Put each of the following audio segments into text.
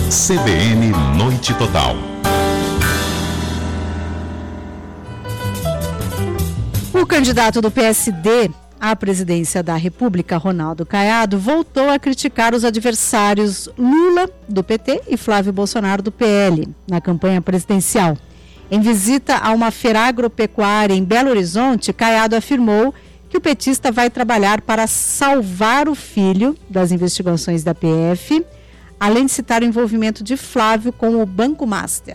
CBN Noite Total. O candidato do PSD à presidência da República, Ronaldo Caiado, voltou a criticar os adversários Lula, do PT, e Flávio Bolsonaro, do PL, na campanha presidencial. Em visita a uma feira agropecuária em Belo Horizonte, Caiado afirmou que o petista vai trabalhar para salvar o filho das investigações da PF, além de citar o envolvimento de Flávio com o Banco Master.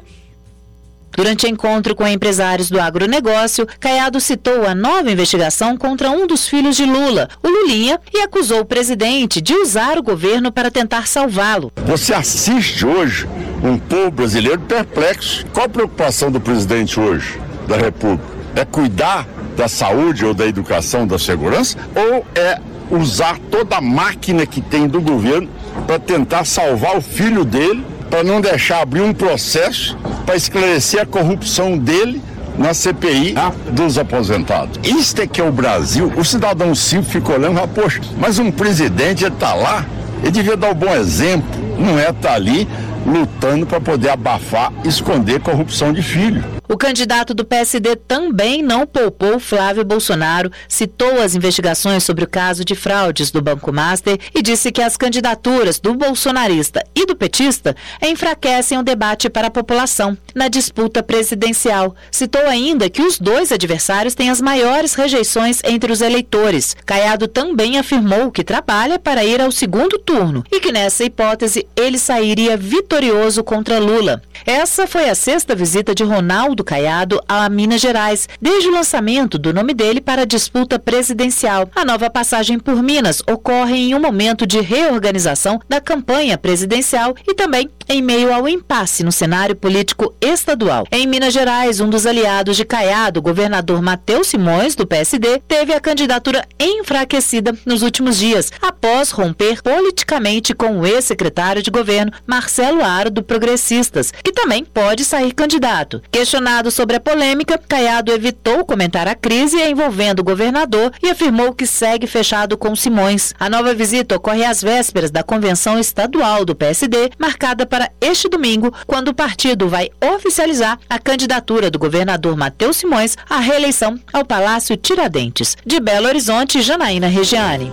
Durante encontro com empresários do agronegócio, Caiado citou a nova investigação contra um dos filhos de Lula, o Lulinha, e acusou o presidente de usar o governo para tentar salvá-lo. Você assiste hoje um povo brasileiro perplexo. Qual a preocupação do presidente hoje da República? É cuidar da saúde ou da educação, da segurança? Ou é usar toda a máquina que tem do governo para tentar salvar o filho dele, para não deixar abrir um processo para esclarecer a corrupção dele na CPI dos aposentados? Isso é que é o Brasil. O cidadão simples fica olhando e fala, poxa, mas um presidente, ele está lá, ele devia dar um bom exemplo, não é estar ali lutando para poder abafar, esconder corrupção de filho. O candidato do PSD também não poupou Flávio Bolsonaro, citou as investigações sobre o caso de fraudes do Banco Master e disse que as candidaturas do bolsonarista e do petista enfraquecem o debate para a população na disputa presidencial. Citou ainda que os dois adversários têm as maiores rejeições entre os eleitores. Caiado também afirmou que trabalha para ir ao segundo turno e que nessa hipótese ele sairia vitorioso contra Lula. Essa foi a 6ª visita de Ronaldo Caiado a Minas Gerais, desde o lançamento do nome dele para a disputa presidencial. A nova passagem por Minas ocorre em um momento de reorganização da campanha presidencial e também em meio ao impasse no cenário político estadual. Em Minas Gerais, um dos aliados de Caiado, o governador Matheus Simões, do PSD, teve a candidatura enfraquecida nos últimos dias, após romper politicamente com o ex-secretário de governo, Marcelo Aro, do Progressistas, que também pode sair candidato. Questionado sobre a polêmica, Caiado evitou comentar a crise envolvendo o governador e afirmou que segue fechado com Simões. A nova visita ocorre às vésperas da convenção estadual do PSD, marcada para este domingo, quando o partido vai oficializar a candidatura do governador Matheus Simões à reeleição ao Palácio Tiradentes. De Belo Horizonte, Janaína Regiane.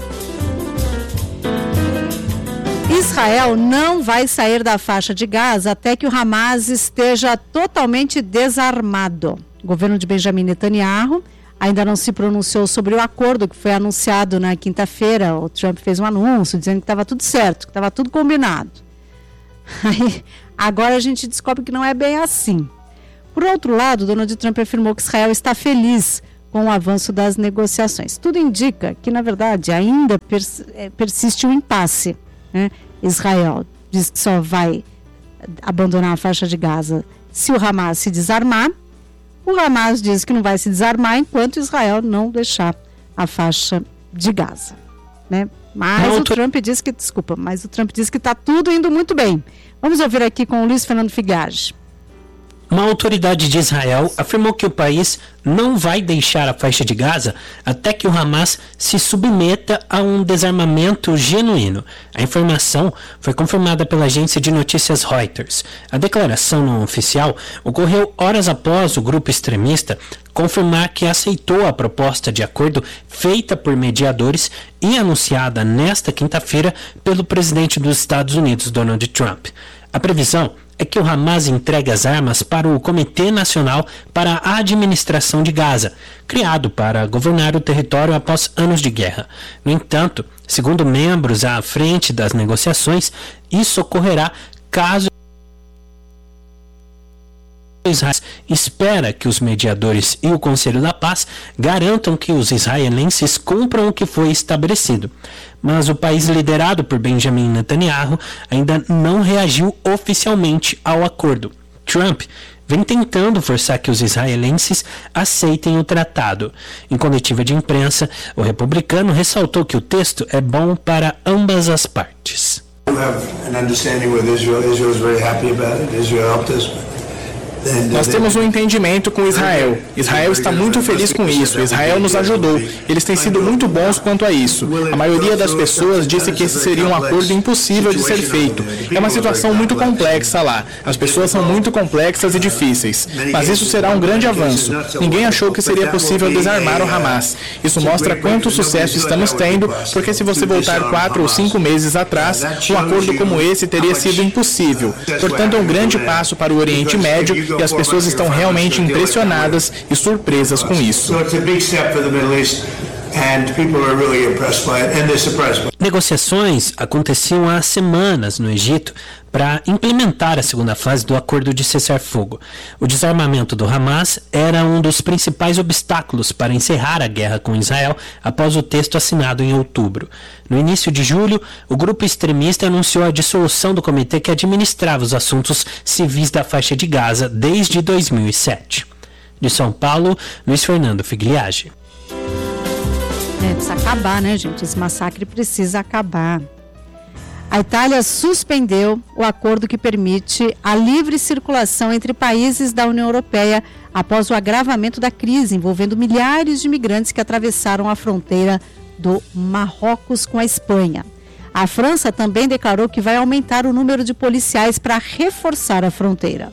Israel não vai sair da faixa de Gaza até que o Hamas esteja totalmente desarmado. O governo de Benjamin Netanyahu ainda não se pronunciou sobre o acordo que foi anunciado na quinta-feira. O Trump fez um anúncio dizendo que estava tudo certo, que estava tudo combinado. Aí, agora a gente descobre que não é bem assim. Por outro lado, Donald Trump afirmou que Israel está feliz com o avanço das negociações. Tudo indica que, na verdade, ainda persiste um impasse. Israel diz que só vai abandonar a faixa de Gaza se o Hamas se desarmar. O Hamas diz que não vai se desarmar enquanto Israel não deixar a faixa de Gaza, né? Mas o Trump diz que está tudo indo muito bem. Vamos ouvir aqui com o Luiz Fernando Figage. Uma autoridade de Israel afirmou que o país não vai deixar a faixa de Gaza até que o Hamas se submeta a um desarmamento genuíno. A informação foi confirmada pela agência de notícias Reuters. A declaração não oficial ocorreu horas após o grupo extremista confirmar que aceitou a proposta de acordo feita por mediadores e anunciada nesta quinta-feira pelo presidente dos Estados Unidos, Donald Trump. A previsão é que o Hamas entregue as armas para o Comitê Nacional para a Administração de Gaza, criado para governar o território após anos de guerra. No entanto, segundo membros à frente das negociações, isso ocorrerá caso Israel espera que os mediadores e o Conselho da Paz garantam que os israelenses cumpram o que foi estabelecido. Mas o país liderado por Benjamin Netanyahu ainda não reagiu oficialmente ao acordo. Trump vem tentando forçar que os israelenses aceitem o tratado. Em coletiva de imprensa, o republicano ressaltou que o texto é bom para ambas as partes. We have an understanding with Israel. Israel is very happy about it. Israel helped us Nós temos um entendimento com Israel. Israel está muito feliz com isso. Israel nos ajudou. Eles têm sido muito bons quanto a isso. A maioria das pessoas disse que esse seria um acordo impossível de ser feito. É uma situação muito complexa lá. As pessoas são muito complexas e difíceis. Mas isso será um grande avanço. Ninguém achou que seria possível desarmar o Hamas. Isso mostra quanto sucesso estamos tendo, porque se você voltar 4 ou 5 meses atrás, um acordo como esse teria sido impossível. Portanto, é um grande passo para o Oriente Médio e as pessoas estão realmente impressionadas e surpresas com isso. Negociações aconteciam há semanas no Egito para implementar a segunda fase do acordo de cessar-fogo. O desarmamento do Hamas era um dos principais obstáculos para encerrar a guerra com Israel após o texto assinado em outubro. No início de julho, o grupo extremista anunciou a dissolução do comitê que administrava os assuntos civis da faixa de Gaza desde 2007. De São Paulo, Luiz Fernando Figliage. Precisa acabar, né, gente? Esse massacre precisa acabar. A Itália suspendeu o acordo que permite a livre circulação entre países da União Europeia após o agravamento da crise envolvendo milhares de imigrantes que atravessaram a fronteira do Marrocos com a Espanha. A França também declarou que vai aumentar o número de policiais para reforçar a fronteira.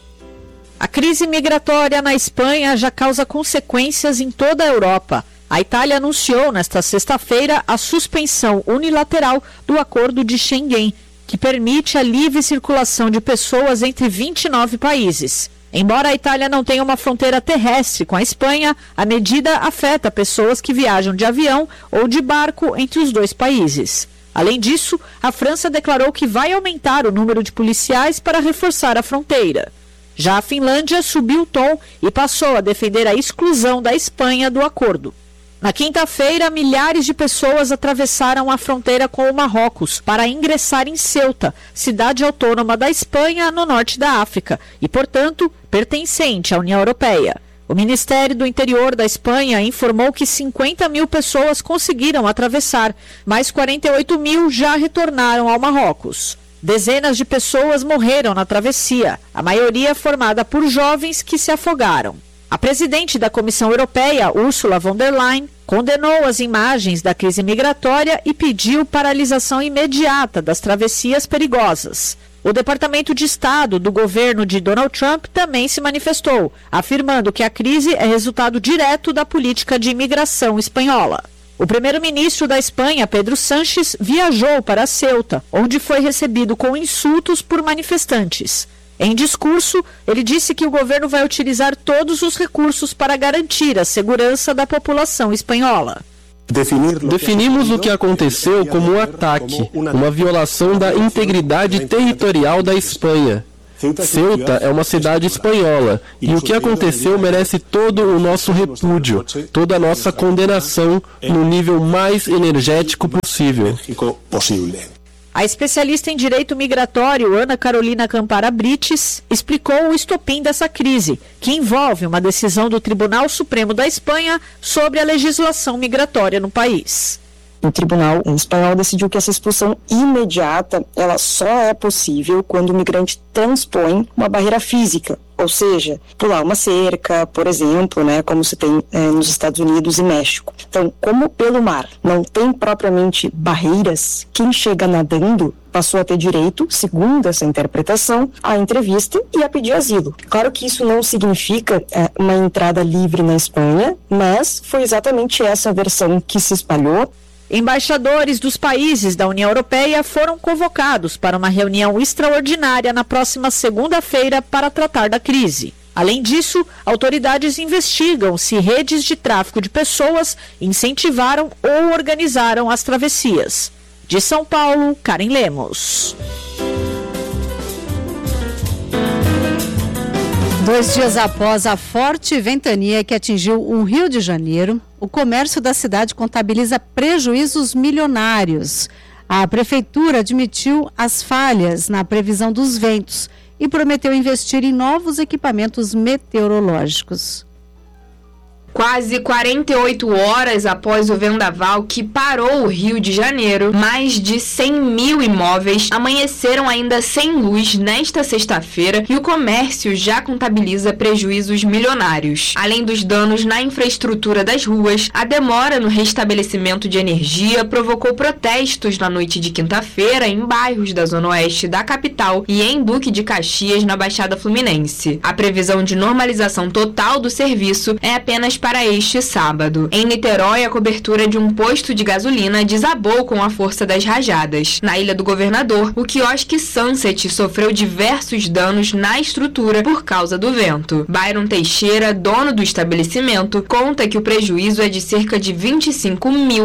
A crise migratória na Espanha já causa consequências em toda a Europa. A Itália anunciou nesta sexta-feira a suspensão unilateral do Acordo de Schengen, que permite a livre circulação de pessoas entre 29 países. Embora a Itália não tenha uma fronteira terrestre com a Espanha, a medida afeta pessoas que viajam de avião ou de barco entre os dois países. Além disso, a França declarou que vai aumentar o número de policiais para reforçar a fronteira. Já a Finlândia subiu o tom e passou a defender a exclusão da Espanha do acordo. Na quinta-feira, milhares de pessoas atravessaram a fronteira com o Marrocos para ingressar em Ceuta, cidade autônoma da Espanha, no norte da África, e, portanto, pertencente à União Europeia. O Ministério do Interior da Espanha informou que 50 mil pessoas conseguiram atravessar, mas 48 mil já retornaram ao Marrocos. Dezenas de pessoas morreram na travessia, a maioria formada por jovens que se afogaram. A presidente da Comissão Europeia, Ursula von der Leyen, condenou as imagens da crise migratória e pediu paralisação imediata das travessias perigosas. O Departamento de Estado do governo de Donald Trump também se manifestou, afirmando que a crise é resultado direto da política de imigração espanhola. O primeiro-ministro da Espanha, Pedro Sánchez, viajou para Ceuta, onde foi recebido com insultos por manifestantes. Em discurso, ele disse que o governo vai utilizar todos os recursos para garantir a segurança da população espanhola. Definimos o que aconteceu como um ataque, uma violação da integridade territorial da Espanha. Ceuta é uma cidade espanhola e o que aconteceu merece todo o nosso repúdio, toda a nossa condenação no nível mais energético possível. A especialista em direito migratório, Ana Carolina Campara Brites, explicou o estopim dessa crise, que envolve uma decisão do Tribunal Supremo da Espanha sobre a legislação migratória no país. O Tribunal Espanhol decidiu que essa expulsão imediata ela só é possível quando o migrante transpõe uma barreira física, ou seja, pular uma cerca, por exemplo, como se tem nos Estados Unidos e México. Então, como pelo mar não tem propriamente barreiras, quem chega nadando passou a ter direito, segundo essa interpretação, à entrevista e a pedir asilo. Claro que isso não significa uma entrada livre na Espanha, mas foi exatamente essa versão que se espalhou. Embaixadores dos países da União Europeia foram convocados para uma reunião extraordinária na próxima segunda-feira para tratar da crise. Além disso, autoridades investigam se redes de tráfico de pessoas incentivaram ou organizaram as travessias. De São Paulo, Karen Lemos. 2 dias após a forte ventania que atingiu o Rio de Janeiro, o comércio da cidade contabiliza prejuízos milionários. A prefeitura admitiu as falhas na previsão dos ventos e prometeu investir em novos equipamentos meteorológicos. Quase 48 horas após o vendaval que parou o Rio de Janeiro, mais de 100 mil imóveis amanheceram ainda sem luz nesta sexta-feira e o comércio já contabiliza prejuízos milionários. Além dos danos na infraestrutura das ruas, a demora no restabelecimento de energia provocou protestos na noite de quinta-feira em bairros da zona oeste da capital e em Duque de Caxias, na Baixada Fluminense. A previsão de normalização total do serviço é apenas para este sábado. Em Niterói, a cobertura de um posto de gasolina desabou com a força das rajadas. Na Ilha do Governador, o quiosque Sunset sofreu diversos danos na estrutura por causa do vento. Byron Teixeira, dono do estabelecimento, conta que o prejuízo é de cerca de R$25 mil.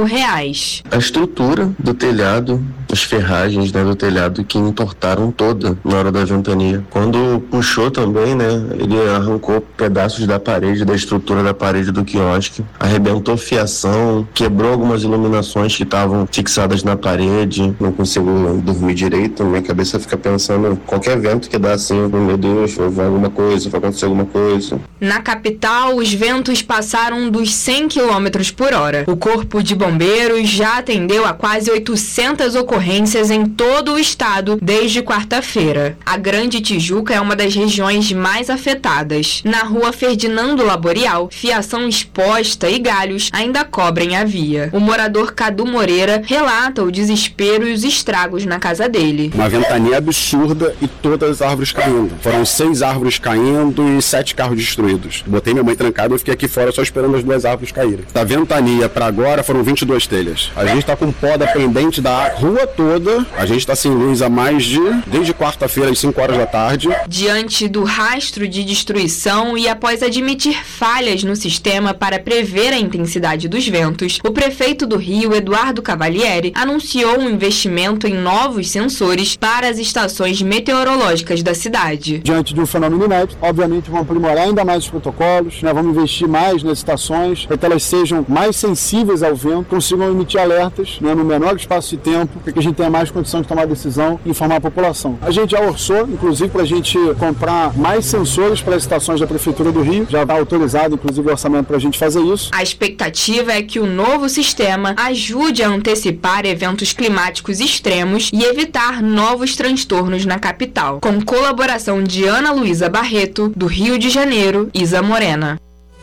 A estrutura do telhado, as ferragens, né, do telhado que entortaram toda na hora da ventania. Quando puxou também, né, ele arrancou pedaços da parede, da estrutura da parede do quiosque, arrebentou fiação, quebrou algumas iluminações que estavam fixadas na parede, não consigo dormir direito, minha cabeça fica pensando, qualquer vento que dá assim, meu Deus, vai alguma coisa, vai acontecer alguma coisa. Na capital, os ventos passaram dos 100 km por hora. O Corpo de Bombeiros já atendeu a quase 800 ocorrências em todo o estado desde quarta-feira. A Grande Tijuca é uma das regiões mais afetadas. Na rua Ferdinando Laborial, fiação exposta e galhos ainda cobrem a via. O morador Cadu Moreira relata o desespero e os estragos na casa dele. Uma ventania absurda e todas as árvores caindo. Foram 6 árvores caindo e 7 carros destruídos. Botei minha mãe trancada e fiquei aqui fora só esperando as 2 árvores caírem. Da ventania para agora foram 22 telhas. A gente está com pó da pendente da rua toda. A gente está sem luz há desde quarta-feira às 5 horas da tarde. Diante do rastro de destruição e após admitir falhas no sistema para prever a intensidade dos ventos, o prefeito do Rio, Eduardo Cavalieri, anunciou um investimento em novos sensores para as estações meteorológicas da cidade. Diante de um fenômeno inédito, obviamente vamos aprimorar ainda mais os protocolos, vamos investir mais nas estações para que elas sejam mais sensíveis ao vento, consigam emitir alertas no menor espaço de tempo, para que a gente tenha mais condição de tomar decisão e informar a população. A gente já orçou, inclusive, para a gente comprar mais sensores para as estações da Prefeitura do Rio, já está autorizado, inclusive, o orçamento para a gente fazer isso. A expectativa é que o novo sistema ajude a antecipar eventos climáticos extremos e evitar novos transtornos na capital. Com colaboração de Ana Luísa Barreto, do Rio de Janeiro, Isa Morena.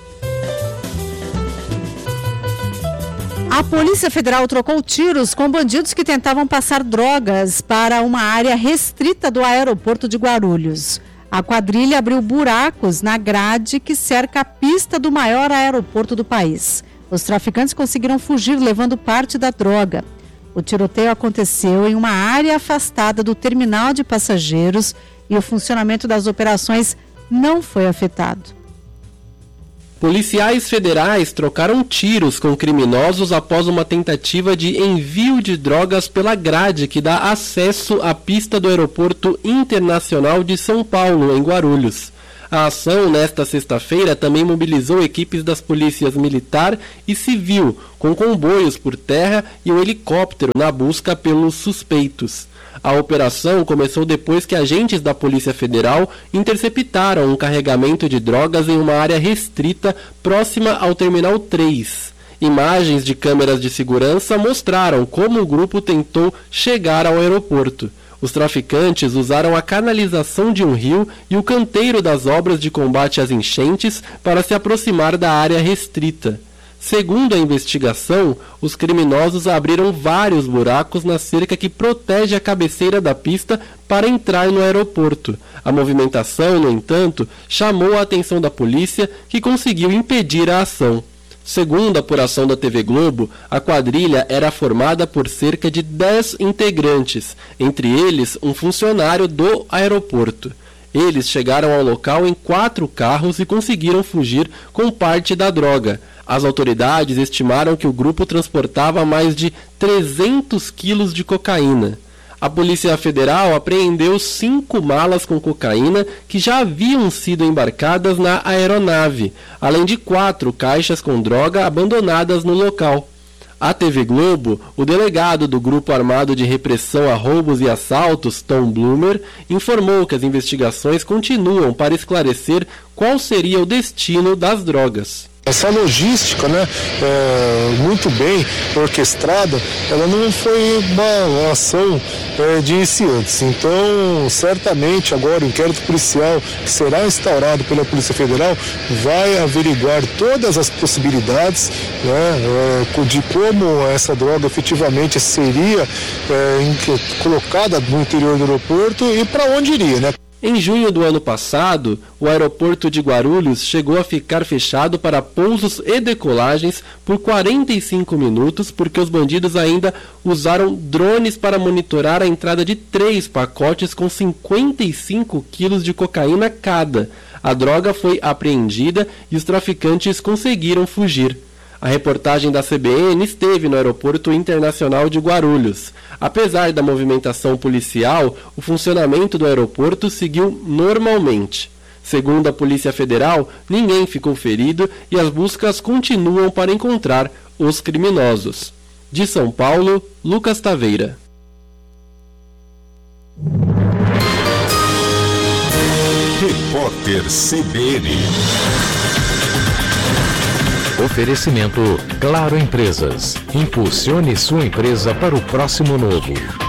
A Polícia Federal trocou tiros com bandidos que tentavam passar drogas para uma área restrita do aeroporto de Guarulhos. A quadrilha abriu buracos na grade que cerca a pista do maior aeroporto do país. Os traficantes conseguiram fugir levando parte da droga. O tiroteio aconteceu em uma área afastada do terminal de passageiros e o funcionamento das operações não foi afetado. Policiais federais trocaram tiros com criminosos após uma tentativa de envio de drogas pela grade que dá acesso à pista do Aeroporto Internacional de São Paulo, em Guarulhos. A ação, nesta sexta-feira, também mobilizou equipes das polícias militar e civil, com comboios por terra e um helicóptero na busca pelos suspeitos. A operação começou depois que agentes da Polícia Federal interceptaram um carregamento de drogas em uma área restrita próxima ao Terminal 3. Imagens de câmeras de segurança mostraram como o grupo tentou chegar ao aeroporto. Os traficantes usaram a canalização de um rio e o canteiro das obras de combate às enchentes para se aproximar da área restrita. Segundo a investigação, os criminosos abriram vários buracos na cerca que protege a cabeceira da pista para entrar no aeroporto. A movimentação, no entanto, chamou a atenção da polícia, que conseguiu impedir a ação. Segundo a apuração da TV Globo, a quadrilha era formada por cerca de 10 integrantes, entre eles um funcionário do aeroporto. Eles chegaram ao local em 4 carros e conseguiram fugir com parte da droga. As autoridades estimaram que o grupo transportava mais de 300 quilos de cocaína. A Polícia Federal apreendeu 5 malas com cocaína que já haviam sido embarcadas na aeronave, além de 4 caixas com droga abandonadas no local. À TV Globo, o delegado do Grupo Armado de Repressão a Roubos e Assaltos, Tom Blumer, informou que as investigações continuam para esclarecer qual seria o destino das drogas. Essa logística, né, muito bem orquestrada, ela não foi uma ação de iniciantes. Então, certamente, agora o inquérito policial que será instaurado pela Polícia Federal vai averiguar todas as possibilidades, né, de como essa droga efetivamente seria colocada no interior do aeroporto e para onde iria, né? Em junho do ano passado, o aeroporto de Guarulhos chegou a ficar fechado para pousos e decolagens por 45 minutos, porque os bandidos ainda usaram drones para monitorar a entrada de 3 pacotes com 55 quilos de cocaína cada. A droga foi apreendida e os traficantes conseguiram fugir. A reportagem da CBN esteve no Aeroporto Internacional de Guarulhos. Apesar da movimentação policial, o funcionamento do aeroporto seguiu normalmente. Segundo a Polícia Federal, ninguém ficou ferido e as buscas continuam para encontrar os criminosos. De São Paulo, Lucas Taveira. Repórter CBN. Oferecimento Claro Empresas. Impulsione sua empresa para o próximo novo.